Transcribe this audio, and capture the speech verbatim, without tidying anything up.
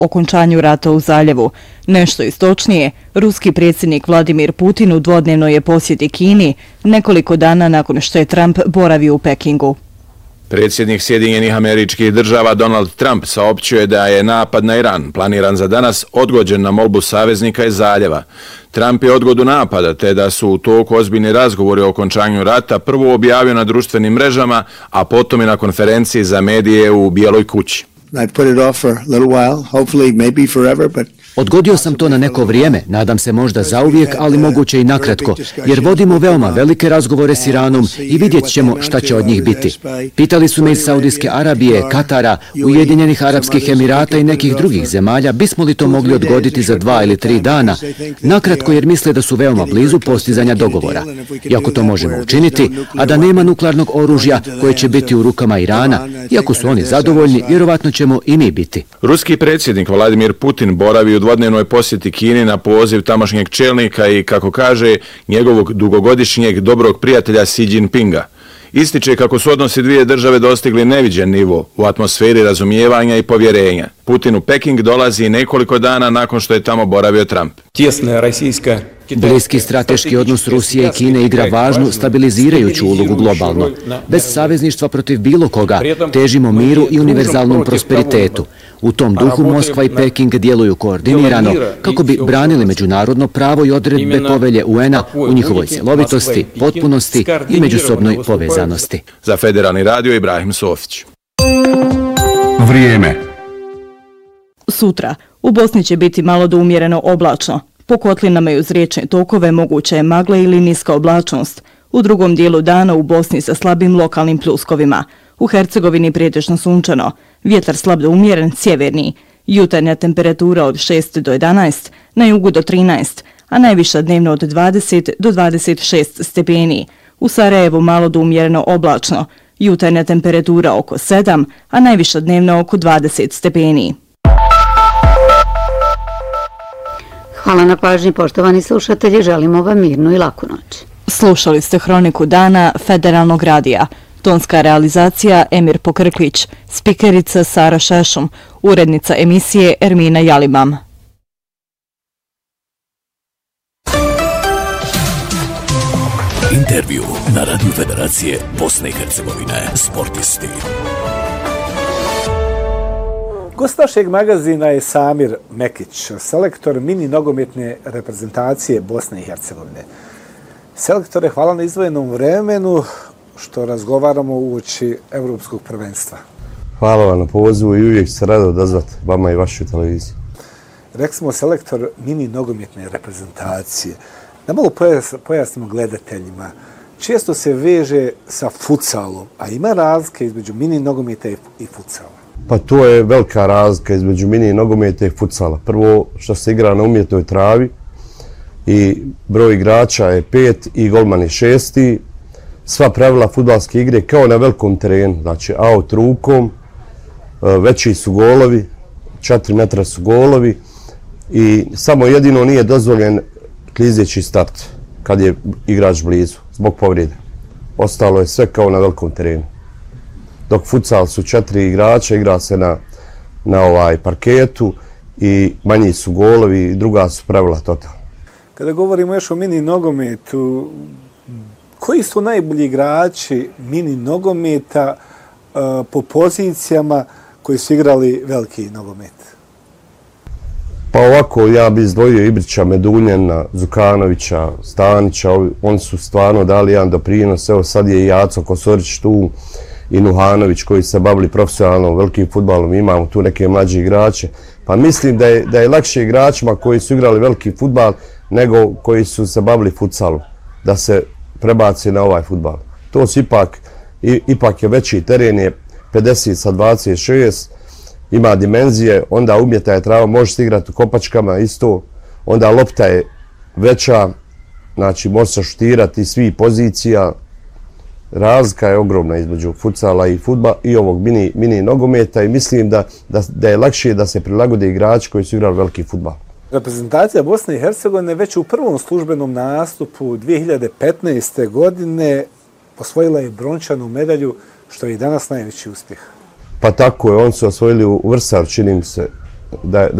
okončanju rata u zaljevu. Nešto istočnije, ruski predsjednik Vladimir Putin u dvodnevnoj je posjeti Kini nekoliko dana nakon što je Trump boravio u Pekingu. Predsjednik Sjedinjenih Američkih Država Donald Trump saopćio je da je napad na Iran, planiran za danas, odgođen na molbu saveznika iz zaljeva. Trump je odgodu napada, te da su u toku ozbiljni razgovori o okončanju rata prvo objavio na društvenim mrežama, a potom i na konferenciji za medije u Bijeloj kući. Odgodio sam to na neko vrijeme, nadam se možda zauvijek, ali moguće i nakratko, jer vodimo veoma velike razgovore s Iranom i vidjet ćemo šta će od njih biti. Pitali su me iz Saudijske Arabije, Katara, Ujedinjenih Arapskih Emirata i nekih drugih zemalja, bismo li to mogli odgoditi za dva ili tri dana, nakratko jer misle da su veoma blizu postizanja dogovora. I ako to možemo učiniti, a da nema nuklearnog oružja koje će biti u rukama Irana, iako su oni zadovoljni, vjerovatno ćemo i mi biti. Ruski predsjednik Vladimir Putin boravi u dvodnevnoj posjeti Kini na poziv tamošnjeg čelnika i, kako kaže, njegovog dugogodišnjeg dobrog prijatelja Xi Jinpinga. Ističe kako su odnosi dvije države dostigli neviđen nivo u atmosferi razumijevanja i povjerenja. Putin u Peking dolazi nekoliko dana nakon što je tamo boravio Trump. Bliski strateški odnos Rusije i Kine igra važnu, stabilizirajuću ulogu globalno. Bez savezništva protiv bilo koga težimo miru i univerzalnom prosperitetu. U tom duhu Moskva i Peking djeluju koordinirano kako bi branili međunarodno pravo i odredbe povelje U N-a u njihovoj cjelovitosti, potpunosti i međusobnoj povezanosti. Za Federalni radio Ibrahim Sofić. Vrijeme. Sutra u Bosni će biti malo do umjereno oblačno. Po kotlinama i uz riječne tokove moguća je magla ili niska oblačnost. U drugom dijelu dana u Bosni sa slabim lokalnim pljuskovima. U Hercegovini pretežno sunčano. Vjetar slab do umjeren, sjeverni. Jutarnja temperatura od šest do jedanaest, na jugu do trinaest, a najviša dnevno od dvadeset do dvadeset šest stepeni. U Sarajevu malo do umjereno oblačno. Jutarnja temperatura oko sedam, a najviša dnevno oko dvadeset stepeni. Hvala na pažnji, poštovani slušatelji, želimo vam mirnu i laku noć. Slušali ste Hroniku dana Federalnog radija. Tonska realizacija Emir Pokrklić, spikerica Sara Šešum, urednica emisije Ermina Jalimam. Intervju na Radiju Federacije Bosne i Hercegovine. Sportisti. Gost našeg magazina je Samir Mekić, selektor mini nogometne reprezentacije Bosne i Hercegovine. Selektore, hvala na izdvojenom vremenu što razgovaramo uoči Evropskog prvenstva. Hvala vam na pozivu i uvijek se rado odazvati vama i vašu televiziju. Rekli smo selektor mini nogometne reprezentacije. Da malo pojasnimo gledateljima. Često se veže sa futsalom, a ima razlike između mini nogometa i futsala. Pa to je velika razlika između mini nogometa i futsala. Prvo što se igra na umjetnoj travi i broj igrača je pet i golman je šesti. Sva pravila fudbalske igre kao na velikom terenu, znači out rukom, veći su golovi, četiri metra su golovi i samo jedino nije dozvoljen klizeći start kad je igrač blizu, zbog povrijede. Ostalo je sve kao na velikom terenu. Dok futsal su četiri igrača, igra se na, na ovaj parketu i manji su golovi i druga su pravila totalno. Kada govorimo još o mini nogometu, koji su najbolji igrači mini nogometa uh, po pozicijama koji su igrali veliki nogomet? Pa ovako, ja bi izdvojio Ibrića, Medunjana, Zukanovića, Stanića, oni su stvarno dali jedan doprinos. Evo sad je i Jaco Kosorić tu i Nuhanović koji se bavili profesionalno velikim fudbalom, imamo tu neke mlađe igrače. Pa mislim da je, da je lakše igračima koji su igrali veliki fudbal nego koji su se bavili futsalom, da se prebaci na ovaj fudbal. To su ipak, i, ipak je veći teren, je pedeset sa dvadeset šest, ima dimenzije, onda umjeta je trava, može se igrati u kopačkama isto, onda lopta je veća, znači može se šutirati svih pozicija. Razlika je ogromna između futsala i fudbala i ovog mini, mini nogometa i mislim da, da, da je lakše da se prilagode igrači koji su igrali veliki fudbal. Reprezentacija Bosne i Hercegovine već u prvom službenom nastupu dvije hiljade petnaeste. godine osvojila je brončanu medalju, što je i danas najveći uspjeh. Pa tako je, oni su osvojili u Vrsaru, čini mi se, da, da